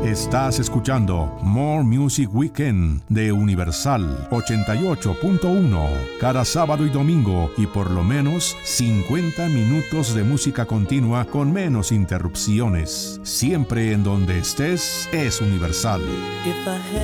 Estás escuchando More Music Weekend de Universal 88.1. Cada sábado y domingo y por lo menos 50 minutos de música continua con menos interrupciones. Siempre en donde estés es Universal. If I